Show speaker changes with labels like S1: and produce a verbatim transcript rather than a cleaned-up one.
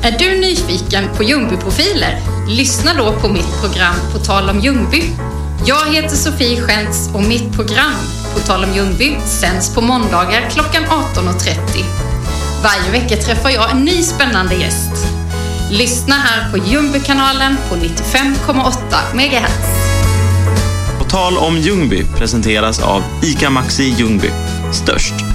S1: Är du nyfiken på Ljungby-profiler? Lyssna då på mitt program På tal om Ljungby. Jag heter Sofie Schentz och mitt program På tal om Ljungby sänds på måndagar klockan arton och trettio. Varje vecka träffar jag en ny spännande gäst. Lyssna här på Ljungby-kanalen på nittiofem komma åtta megahertz.
S2: På tal om Ljungby presenteras av ICA Maxi Ljungby. Störst